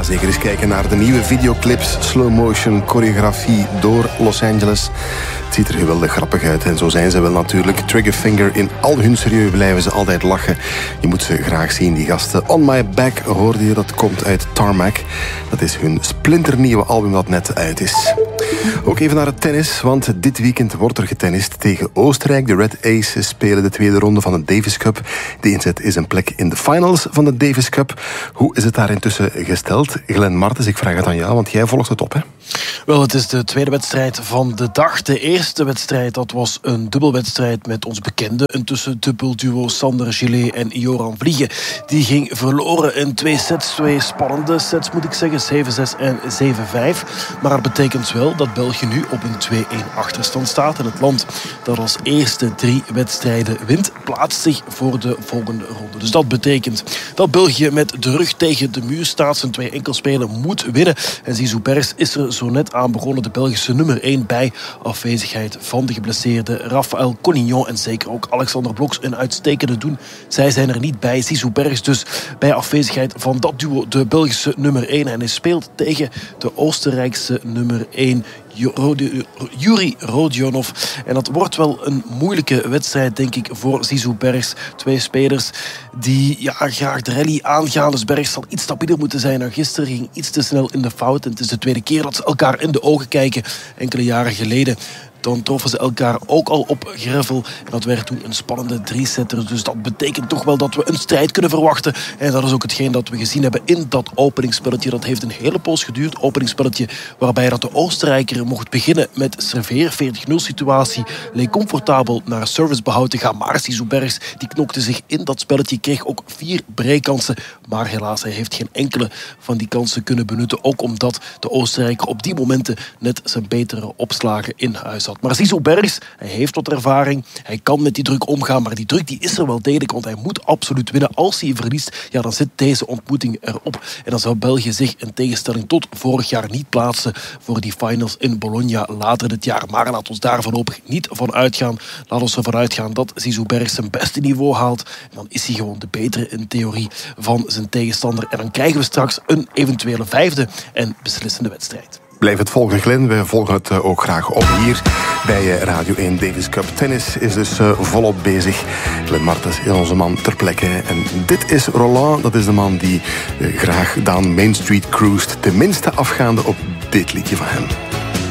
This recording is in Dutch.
zeker eens kijken naar de nieuwe videoclips, slow motion, choreografie door Los Angeles. Het ziet er geweldig grappig uit en zo zijn ze wel natuurlijk. Triggerfinger, in al hun serieus blijven ze altijd lachen. Je moet ze graag zien, die gasten. On My Back hoorde je, dat komt uit Tarmac. Dat is hun splinternieuwe album dat net uit is. Ook even naar het tennis, want dit weekend wordt er getennist tegen Oostenrijk. De Red Aces spelen de tweede ronde van de Davis Cup. De inzet is een plek in de finals van de Davis Cup. Hoe is het daar intussen gesteld? Glenn Martens, ik vraag het aan jou, want jij volgt het op, hè? Wel, het is de tweede wedstrijd van de dag. De eerste wedstrijd, dat was een dubbelwedstrijd met ons bekende intussen dubbelduo Sander Gillet en Joran Vliegen. Die ging verloren in 2 sets, 2 spannende sets moet ik zeggen, 7-6 en 7-5. Maar het betekent wel dat België nu op een 2-1 achterstand staat. En het land dat als eerste 3 wedstrijden wint, plaatst zich voor de volgende ronde. Dus dat betekent dat België met de rug tegen de muur staat. Zijn 2 enkelspelen moet winnen. En Zizou Bergs is er zo net aan begonnen, de Belgische nummer 1, bij afwezigheid van de geblesseerde Raphaël Collignon en zeker ook Alexander Bloks een uitstekende doen. Zij zijn er niet bij. Zizou Bergs dus bij afwezigheid van dat duo, de Belgische nummer 1. En hij speelt tegen de Oostenrijkse nummer 1, Yuri Rodionov. En dat wordt wel een moeilijke wedstrijd, denk ik, voor Zizou Bergs. 2 spelers die graag de rally aangaan. Dus Bergs zal iets stabieler moeten zijn dan gisteren. Ging iets te snel in de fout. En het is de tweede keer dat ze elkaar in de ogen kijken. Enkele jaren geleden. Dan troffen ze elkaar ook al op gravel. En dat werd toen een spannende 3-setter. Dus dat betekent toch wel dat we een strijd kunnen verwachten. En dat is ook hetgeen dat we gezien hebben in dat openingsspelletje. Dat heeft een hele poos geduurd. Openingsspelletje waarbij dat de Oostenrijker mocht beginnen met serveer. 40-0 situatie. Leek comfortabel naar servicebehoud te gaan. Maar Zizou Bergs die knokte zich in dat spelletje. Kreeg ook 4 breakkansen. Maar helaas, hij heeft geen enkele van die kansen kunnen benutten. Ook omdat de Oostenrijker op die momenten net zijn betere opslagen in huis had. Maar Zizou Bergs, hij heeft wat ervaring. Hij kan met die druk omgaan, maar die druk die is er wel degelijk, want hij moet absoluut winnen. Als hij verliest, dan zit deze ontmoeting erop. En dan zou België zich in tegenstelling tot vorig jaar niet plaatsen voor die finals in Bologna later dit jaar. Maar laat ons daar voorlopig niet van uitgaan. Laat ons ervan uitgaan dat Zizou Bergs zijn beste niveau haalt. En dan is hij gewoon de betere in theorie van zijn tegenstander. En dan krijgen we straks een eventuele 5e en beslissende wedstrijd. Blijf het volgen, Glenn. We volgen het ook graag op hier bij Radio 1 Davis Cup. Tennis is dus volop bezig. Glenn Martens is onze man ter plekke. En dit is Roland, dat is de man die graag down Main Street cruist. Tenminste afgaande op dit liedje van hem.